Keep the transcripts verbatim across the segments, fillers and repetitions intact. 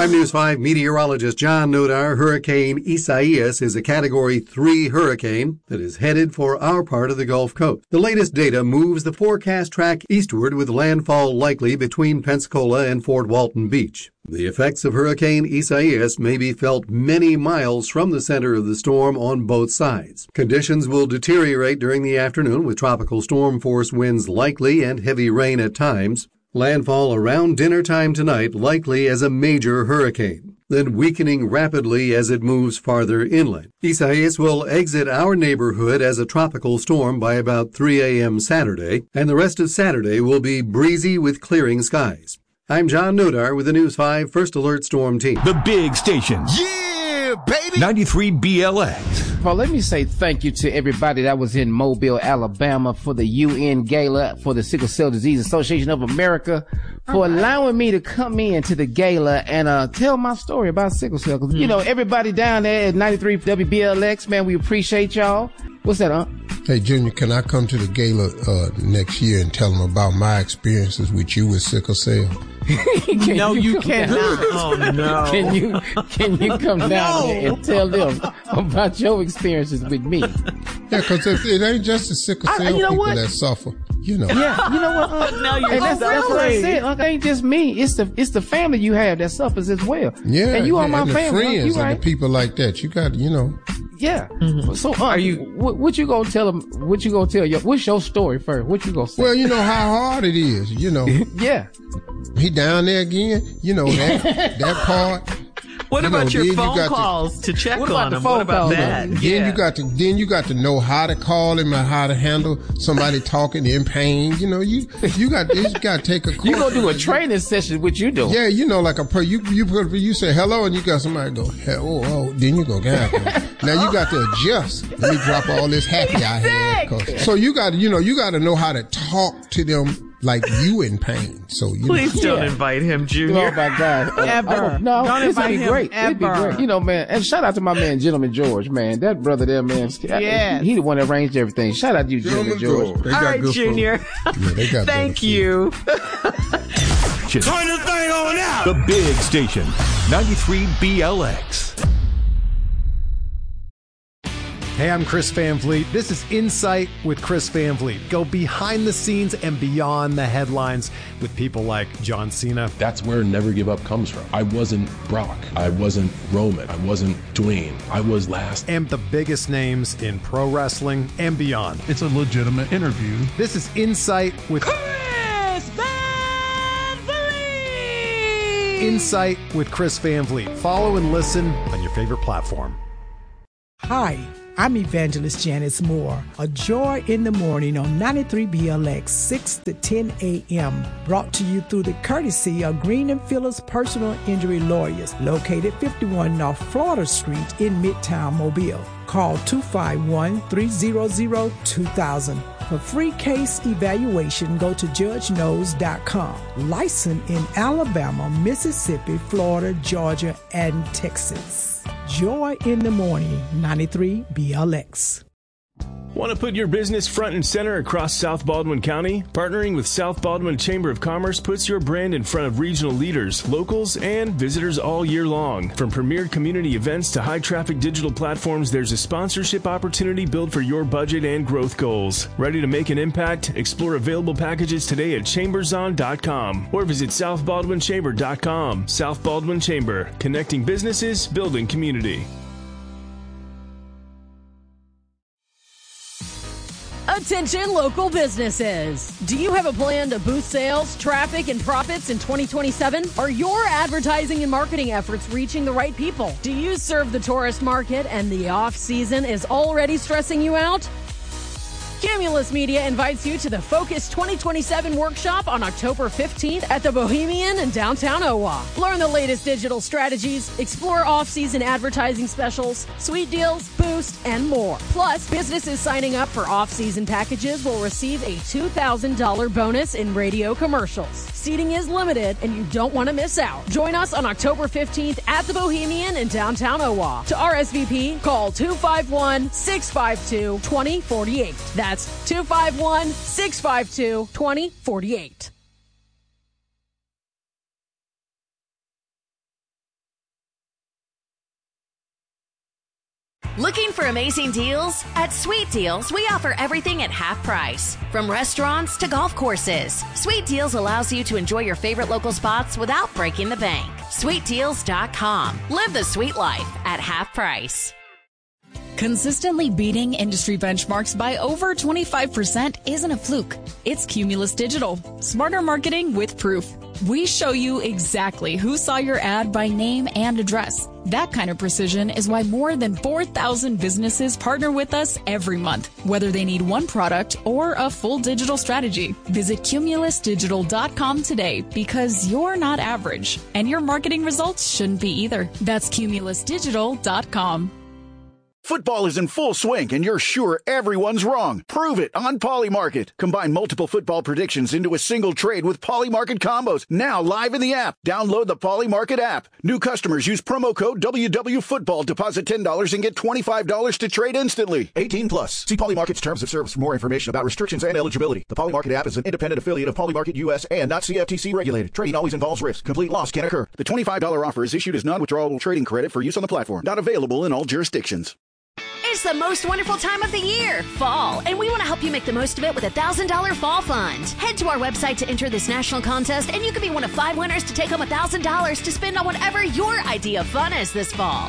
I'm News five meteorologist John Nodar. Hurricane Isaias is a Category three hurricane that is headed for our part of the Gulf Coast. The latest data moves the forecast track eastward with landfall likely between Pensacola and Fort Walton Beach. The effects of Hurricane Isaias may be felt many miles from the center of the storm on both sides. Conditions will deteriorate during the afternoon with tropical storm force winds likely and heavy rain at times. Landfall around dinner time tonight likely as a major hurricane, then weakening rapidly as it moves farther inland. Isaias will exit our neighborhood as a tropical storm by about three a.m. Saturday, and the rest of Saturday will be breezy with clearing skies. I'm John Nodar with the News five First Alert Storm Team. The big station. Yeah, baby! ninety-three B L X. Well, let me say thank you to everybody that was in Mobile, Alabama for the U N Gala for the Sickle Cell Disease Association of America for uh-huh. allowing me to come in to the gala and uh tell my story about sickle cell. Cause, mm. you know, everybody down there at ninety-three W B L X, man, we appreciate y'all. What's that, huh? Hey, Junior, can I come to the gala uh next year and tell them about my experiences with you with sickle cell? No, you, you cannot. Oh, no. Can you, can you come down no. there and tell them about your experiences with me? Yeah, because it ain't just the sickle cell I, you know people what? that suffer. You know. Yeah, you know what? Uh, now you're and that's, oh, that's what I really? said. Uncle, it ain't just me. It's the it's the family you have that suffers as well. Yeah, and you yeah, are my and the family. friends you and right? the people like that. You got, you know. Yeah. Mm-hmm. So, uh, are you? What, what you gonna tell them? What you gonna tell your? What's your story first? What you gonna say? Well, you know how hard it is. You know. Yeah. He down there again. You know that that part. What you about know, your phone you calls to, to check what about on the him? Phone what about that? Then yeah. you got to then you got to know how to call him and how to handle somebody talking in pain. You know, you you got you got to take a course. You gonna do a training session? What you doing? Yeah, you know, like a per you you put you say hello and you got somebody go oh oh then you go God. Now you got to adjust. Let me drop all this happy I had. 'Cause, so you got to you know you got to know how to talk to them. Like you in pain, so you please know. don't yeah. invite him, Junior. Oh my God, ever? Uh, no, don't this would invite be him great. Ever. It'd be great. You know, man. And shout out to my man, Gentleman George, man. That brother there, man. Yeah, he the one that arranged everything. Shout out to you, Gentleman, Gentleman George. George. All right, Junior. Yeah, they got Thank you. Turn the thing on out. The big station, ninety-three B L X. Hey, I'm Chris Van Vliet. This is Insight with Chris Van Vliet. Go behind the scenes and beyond the headlines with people like John Cena. That's where Never Give Up comes from. I wasn't Brock. I wasn't Roman. I wasn't Dwayne. I was last. And the biggest names in pro wrestling and beyond. It's a legitimate interview. This is Insight with Chris Van Vliet. Insight with Chris Van Vliet. Follow and listen on your favorite platform. Hi. I'm Evangelist Janice Moore. A Joy in the Morning on ninety-three B L X, six to ten a.m. Brought to you through the courtesy of Green and Phillips Personal Injury Lawyers, located fifty-one North Florida Street in Midtown Mobile. Call two five one, three zero zero, two thousand. For free case evaluation, go to judge knows dot com. Licensed in Alabama, Mississippi, Florida, Georgia, and Texas. Joy in the Morning, ninety-three B L X. Want to put your business front and center across South Baldwin County? Partnering with South Baldwin Chamber of Commerce puts your brand in front of regional leaders, locals, and visitors all year long. From premier community events to high-traffic digital platforms, there's a sponsorship opportunity built for your budget and growth goals. Ready to make an impact? Explore available packages today at chambers on dot com or visit south baldwin chamber dot com. South Baldwin Chamber, connecting businesses, building community. Attention local businesses. Do you have a plan to boost sales, traffic, and profits in twenty twenty-seven? Are your advertising and marketing efforts reaching the right people? Do you serve the tourist market and the off-season is already stressing you out? Cumulus Media invites you to the Focus twenty twenty-seven workshop on October fifteenth at the Bohemian in downtown Owa. Learn the latest digital strategies, explore off-season advertising specials, sweet deals, boost, and more. Plus, businesses signing up for off-season packages will receive a two thousand dollars bonus in radio commercials. Seating is limited, and you don't want to miss out. Join us on October fifteenth at the Bohemian in downtown Owa. To R S V P, call two five one, six five two, two zero four eight. That's two five one, six five two, two zero four eight. Looking for amazing deals? At Sweet Deals, we offer everything at half price. From restaurants to golf courses, Sweet Deals allows you to enjoy your favorite local spots without breaking the bank. sweet deals dot com. Live the sweet life at half price. Consistently beating industry benchmarks by over twenty-five percent isn't a fluke. It's Cumulus Digital. Smarter marketing with proof. We show you exactly who saw your ad by name and address. That kind of precision is why more than four thousand businesses partner with us every month, whether they need one product or a full digital strategy. Visit cumulus digital dot com today because you're not average, and your marketing results shouldn't be either. That's cumulus digital dot com. Football is in full swing, and you're sure everyone's wrong. Prove it on Polymarket. Combine multiple football predictions into a single trade with Polymarket combos. Now live in the app. Download the Polymarket app. New customers use promo code W W Football. Deposit ten dollars and get twenty-five dollars to trade instantly. eighteen plus. See Polymarket's terms of service for more information about restrictions and eligibility. The Polymarket app is an independent affiliate of Polymarket U S and not C F T C regulated. Trading always involves risk. Complete loss can occur. The twenty-five dollars offer is issued as non-withdrawable trading credit for use on the platform. Not available in all jurisdictions. It's the most wonderful time of the year, fall, and we want to help you make the most of it with a one thousand dollars Fall Fund. Head to our website to enter this national contest, and you could be one of five winners to take home one thousand dollars to spend on whatever your idea of fun is this fall.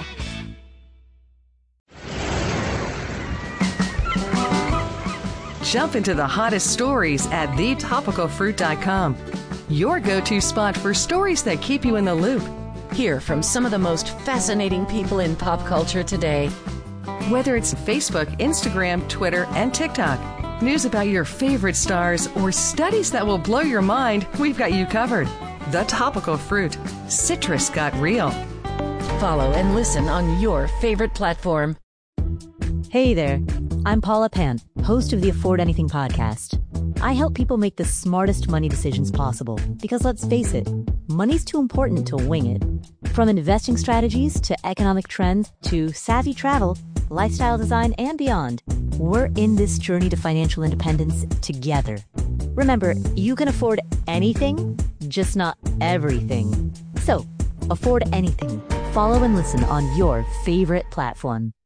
Jump into the hottest stories at the topical fruit dot com. Your go-to spot for stories that keep you in the loop. Hear from some of the most fascinating people in pop culture today. Whether it's Facebook, Instagram, Twitter, and TikTok, news about your favorite stars, or studies that will blow your mind, we've got you covered. The Topical Fruit. Citrus got real. Follow and listen on your favorite platform. Hey there, I'm Paula Pant, host of the Afford Anything podcast. I help people make the smartest money decisions possible because, let's face it, money's too important to wing it. From investing strategies to economic trends to savvy travel, lifestyle design, and beyond, we're in this journey to financial independence together. Remember, you can afford anything, just not everything. So, afford anything. Follow and listen on your favorite platform.